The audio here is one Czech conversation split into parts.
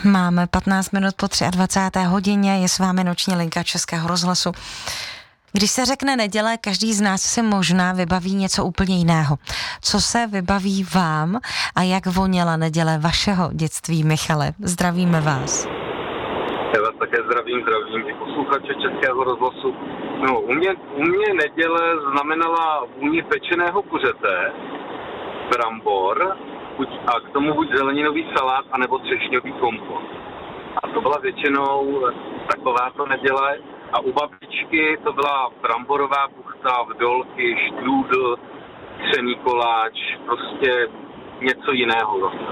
Máme 15 minut po 23. hodině, je s vámi noční linka Českého rozhlasu. Když se řekne neděle, každý z nás si možná vybaví něco úplně jiného. Co se vybaví vám a jak voněla neděle vašeho dětství, Michale? Zdravíme vás. Já vás také zdravím i posluchače Českého rozhlasu. No, u mě neděle znamenala vůni pečeného kuřete, brambor, a k tomu buď zeleninový salát, anebo třešňový kompot. A to byla většinou takováto neděle. A u babičky to byla bramborová buchta, vdolky, štrůdl, třený koláč, prostě něco jiného zase.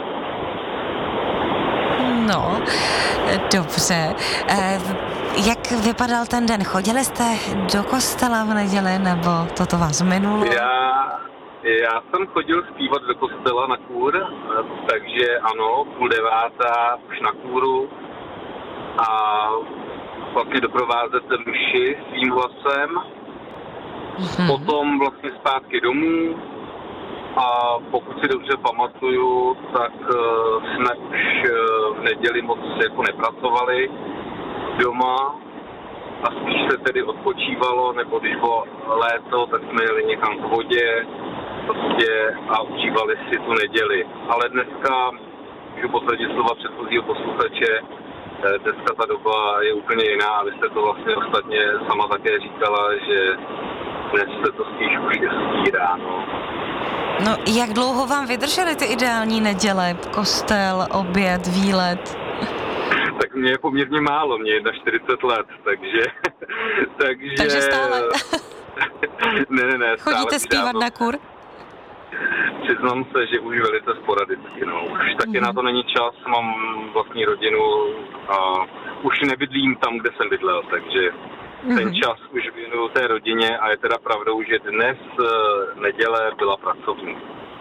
No, dobře. Jak vypadal ten den? Chodili jste do kostela v neděli, nebo toto vás minulo? Já jsem chodil zpívat do kostela na kůr, takže ano, 8:30 už na kůru a vlastně doprovázet mši svým hlasem. Potom vlastně zpátky domů a pokud si dobře pamatuju, tak jsme už v neděli moc jako nepracovali doma a spíš se tedy odpočívalo, nebo když bylo léto, tak jsme jeli někam k vodě prostě a užívali si tu neděli. Ale dneska, můžu potvrdit slova předchozího posluchače, dneska ta doba je úplně jiná a vy jste to vlastně ostatně sama také říkala, že dnes se to spíš už stírá, no. No, jak dlouho vám vydržely ty ideální neděle? Kostel, oběd, výlet? Tak mě je poměrně málo, mě je 41 let, takže... Takže stále? ne, stále. Chodíte zpívat na kur? Přiznám se, že už velice sporadicky, no. Už taky na to není čas, mám vlastní rodinu a už nebydlím tam, kde jsem bydlel, takže ten čas už věnuju té rodině a je teda pravdou, že dnes neděle byla pracovní.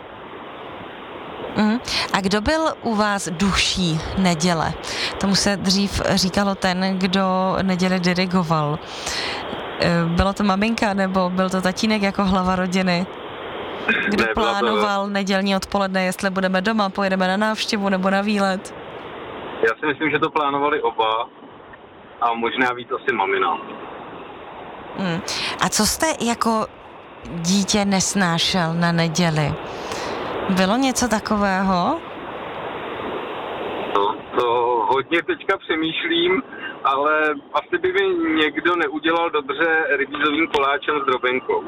A kdo byl u vás duší neděle? Tomu se dřív říkalo ten, kdo neděli dirigoval. Bylo to maminka nebo byl to tatínek jako hlava rodiny? Kdo plánoval nedělní odpoledne, jestli budeme doma, pojedeme na návštěvu nebo na výlet? Já si myslím, že to plánovali oba a možná víc asi mamina. A co jste jako dítě nesnášel na neděli? Bylo něco takového? To hodně teďka přemýšlím, ale asi by mi někdo neudělal dobře rybízovým koláčem s drobenkou.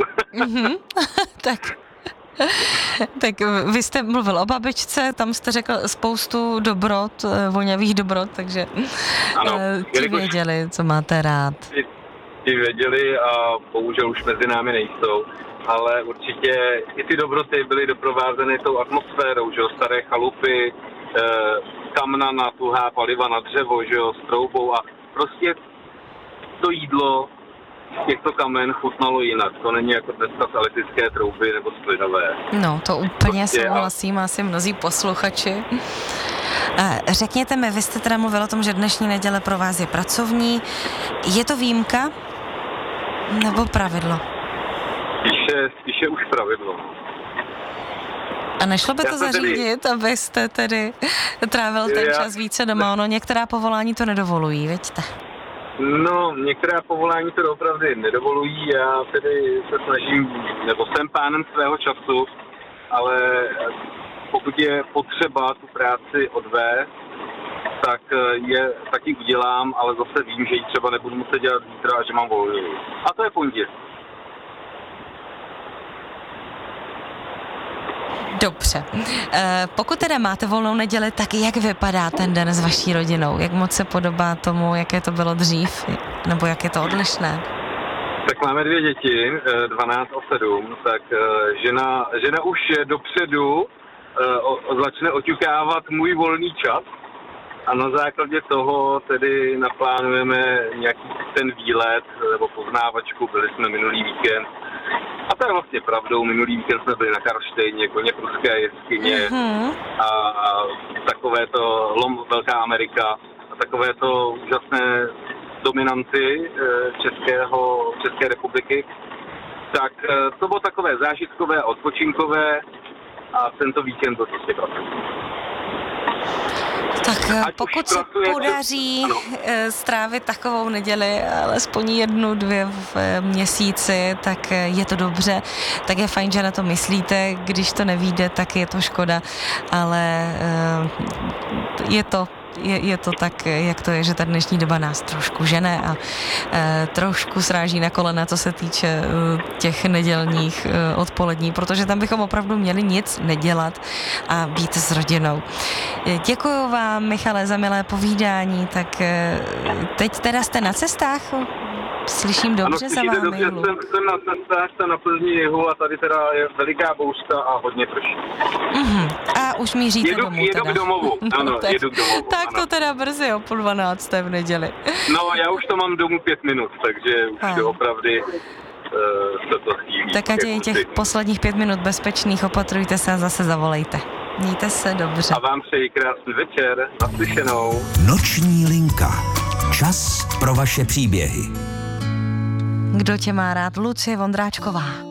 Tak vy jste mluvil o babičce, tam jste řekl spoustu dobrot, voňavých dobrot, takže ano, ti věděli, co máte rád. Ti věděli a bohužel už mezi námi nejsou, ale určitě i ty dobroty byly doprovázeny tou atmosférou, že jo, staré chalupy, kamna na tuhá paliva na dřevo, že jo, s troubou a prostě to jídlo z těchto kamen chutnalo jinak. To není jako dneska z elektrické trouby nebo z plynové. No, to úplně souhlasím, asi mnozí posluchači. Řekněte mi, vy jste teda mluvil o tom, že dnešní neděle pro vás je pracovní. Je to výjimka nebo pravidlo? Spíše už pravidlo. A nešlo by to zařídit, abyste tedy trávil ten čas více doma? Ono některá povolání to nedovolují, vidíte? No, některá povolání to opravdu nedovolují, já tedy se snažím, nebo jsem pánem svého času, ale pokud je potřeba tu práci odvést, tak ji udělám, ale zase vím, že ji třeba nebudu muset dělat zítra a že mám volný. A to je pondělí. Dobře. Pokud teda máte volnou neděli, tak jak vypadá ten den s vaší rodinou? Jak moc se podobá tomu, jaké to bylo dřív? Nebo jak je to odlišné? Tak máme 2 děti, 12 a 7, tak žena už dopředu začne oťukávat můj volný čas a na základě toho tedy naplánujeme nějaký ten výlet nebo poznávačku, byli jsme minulý víkend. A to je vlastně pravdou, minulý víkend jsme byli na Karlštejně, Koněpruské jeskyně a takové to Velká Amerika a takové to úžasné dominanty České republiky. Tak to bylo takové zážitkové a odpočinkové a tento víkend byl prostě pracovní. Tak pokud se podaří strávit takovou neděli, alespoň 1, 2 v měsíci, tak je to dobře. Tak je fajn, že na to myslíte. Když to nevyjde, tak je to škoda, ale je to tak, jak to je, že ta dnešní doba nás trošku žene a trošku sráží na kolena, co se týče těch nedělních odpolední, protože tam bychom opravdu měli nic nedělat a být s rodinou. Děkuju vám, Michale, za milé povídání, tak teď teda jste na cestách? Slyším dobře za vámi. Dobře, jsem na cestách, jsem na Plzní jihu a tady teda je veliká bouřka a hodně prší. A už míříte domů teda. Jedu k domovu, ano, jedu k domovu. Tak ano. to teda brzy o 11:30 v neděli. No, já už to mám domů 5 minut, takže už opravdu se to chýlí. Tak ať je těch posledních 5 minut bezpečných, opatrujte se a zase zavolejte. Mějte se dobře. A vám přeji krásný večer, naslyšenou. Noční linka. Čas pro vaše příběhy. Kdo tě má rád? Lucie Vondráčková.